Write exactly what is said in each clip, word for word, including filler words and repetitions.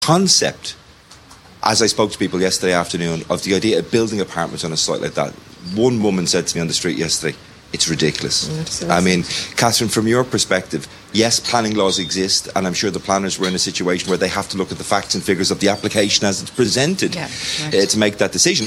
concept, as I spoke to people yesterday afternoon, of the idea of building apartments on a site like that, one woman said to me on the street yesterday, it's ridiculous. Mm, I mean, Catherine, from your perspective, yes, planning laws exist, and I'm sure the planners were in a situation where they have to look at the facts and figures of the application as it's presented yeah, right. uh, to make that decision.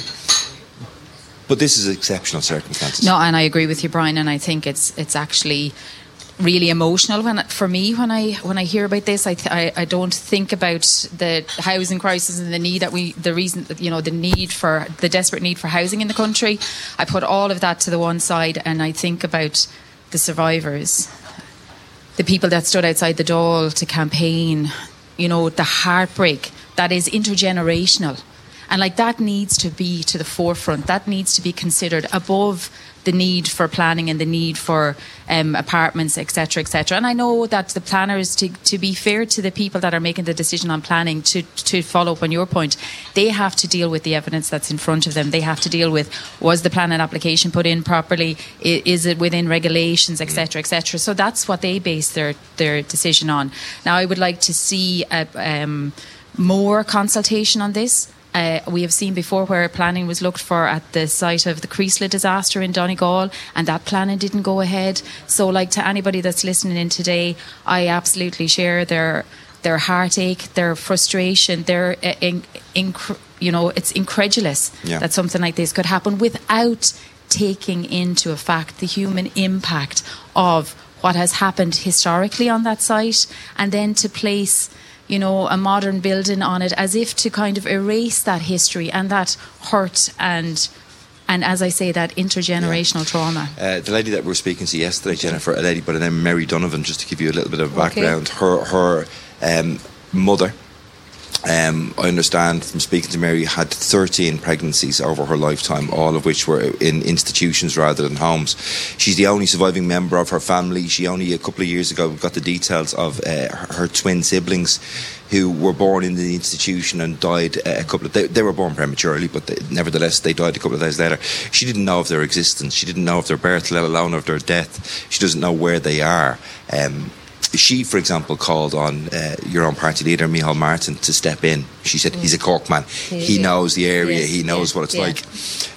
But this is exceptional circumstances. No, and I agree with you, Brian, and I think it's it's actually really emotional when for me when I when I hear about this. I, th- I I don't think about the housing crisis and the need that we the reason that, you know, the need for the desperate need for housing in the country. I put all of that to the one side, and I think about the survivors, the people that stood outside the Dáil to campaign, you know, the heartbreak that is intergenerational, and like that needs to be to the forefront. That needs to be considered above the need for planning and the need for um, apartments, et cetera, et cetera. And I know that the planners, to, to be fair to the people that are making the decision on planning, to, to follow up on your point, they have to deal with the evidence that's in front of them. They have to deal with, was the planning application put in properly? Is it within regulations, et cetera, et cetera. So that's what they base their, their decision on. Now, I would like to see a, um, more consultation on this. Uh, we have seen before where planning was looked for at the site of the Creasla disaster in Donegal, and that planning didn't go ahead. So, like, to anybody that's listening in today, I absolutely share their their heartache, their frustration, their uh, in, inc- you know, it's incredulous yeah. that something like this could happen without taking into effect the human impact of what has happened historically on that site, and then to place, you know, a modern building on it as if to kind of erase that history and that hurt and, and as I say, that intergenerational yeah. trauma. Uh, the lady that we were speaking to yesterday, Jennifer, a lady by the name of Mary Donovan, just to give you a little bit of background, okay. her her um, mother, um, I understand from speaking to Mary, had thirteen pregnancies over her lifetime, all of which were in institutions rather than homes. She's the only surviving member of her family. She only a couple of years ago got the details of uh, her, her twin siblings who were born in the institution and died uh, a couple of... They, they were born prematurely, but they, nevertheless they died a couple of days later. She didn't know of their existence. She didn't know of their birth, let alone of their death. She doesn't know where they are. Um, She, for example, called on uh, your own party leader, Micheál Martin, to step in. She said, mm. he's a Cork man. He, he knows the area. Yes, he knows yeah, what it's yeah. like.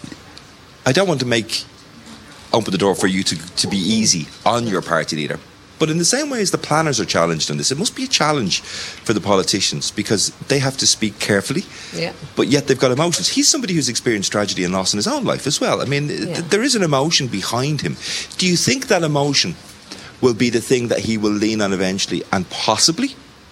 I don't want to make open the door for you to, to be easy on your party leader. But in the same way as the planners are challenged on this, it must be a challenge for the politicians because they have to speak carefully, yeah. but yet they've got emotions. He's somebody who's experienced tragedy and loss in his own life as well. I mean, yeah. th- there is an emotion behind him. Do you think that emotion will be the thing that he will lean on eventually and possibly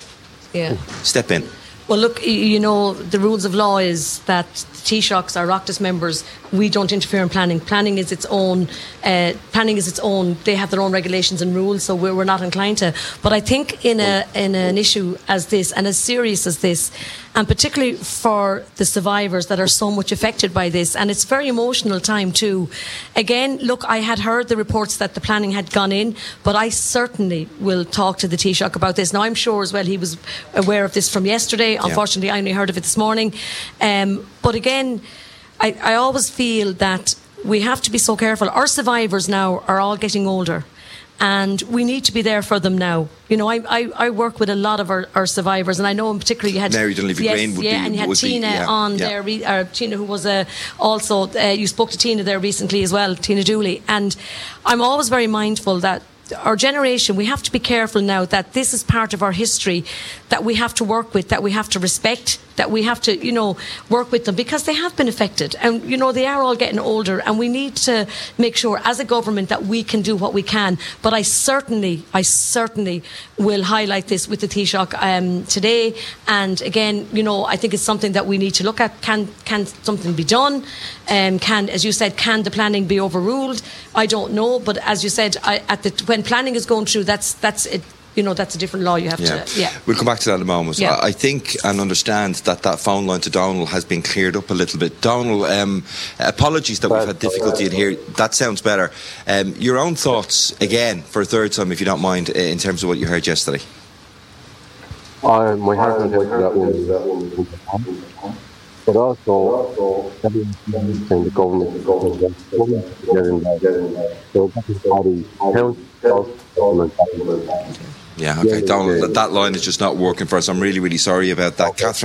yeah. step in? Well, look, you know, the rules of law is that Taoiseachs, our Oireachtas members, we don't interfere in planning. Planning is its own, uh, planning is its own, they have their own regulations and rules, so we're, we're not inclined to. But I think in a in an issue as this, and as serious as this, and particularly for the survivors that are so much affected by this, and it's a very emotional time too. Again, look, I had heard the reports that the planning had gone in, but I certainly will talk to the Taoiseach about this. Now, I'm sure as well he was aware of this from yesterday. Yeah. Unfortunately, I only heard of it this morning. Um, but again, I, I always feel that we have to be so careful. Our survivors now are all getting older, and we need to be there for them now. You know, I I, I work with a lot of our, our survivors, and I know in particular you had Mary Dunleavy yes, Green would yeah, be, and you had Tina be, yeah, on yeah. there, re, or Tina who was a, also, uh, you spoke to Tina there recently as well, Tina Dooley, and I'm always very mindful that our generation, we have to be careful now that this is part of our history that we have to work with, that we have to respect, that we have to, you know, work with them because they have been affected, and you know they are all getting older, and we need to make sure as a government that we can do what we can. But I certainly, I certainly will highlight this with the Taoiseach um, today, and again, you know, I think it's something that we need to look at. Can can something be done? Um, can, as you said, can the planning be overruled? I don't know, but as you said, I, at the when planning is going through, that's that's it. You know, that's a different law you have yeah. to... Yeah. We'll come back to that in a moment. Yeah. I think and understand that that phone line to Donald has been cleared up a little bit. Donald, um, apologies that we've had difficulty in here. That sounds better. Um, your own thoughts, again, for a third time, if you don't mind, in terms of what you heard yesterday. Uh, my heart went out to that woman. But also, everyone saying the government, the government, the government, get involved. So that is how the council, government, Yeah, okay, Yeah, Donald, yeah. that, that line is just not working for us. I'm really, really sorry about that. Catherine